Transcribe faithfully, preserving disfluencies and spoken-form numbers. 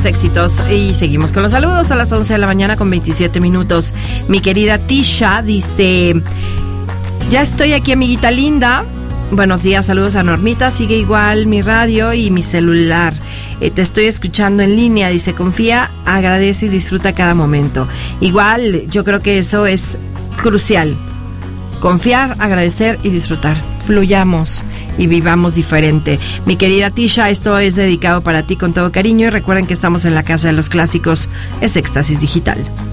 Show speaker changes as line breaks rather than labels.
los éxitos. Y seguimos con los saludos a las once de la mañana con veintisiete minutos. Mi querida Tisha dice: ya estoy aquí, amiguita linda. Buenos días, saludos a Normita. Sigue igual mi radio y mi celular. Eh, te estoy escuchando en línea. Dice: confía, agradece y disfruta cada momento. Igual, yo creo que eso es crucial. Confiar, agradecer y disfrutar. Fluyamos y vivamos diferente. Mi querida Tisha, esto es dedicado para ti con todo cariño. Y recuerden que estamos en la Casa de los Clásicos. Es Éxtasis Digital.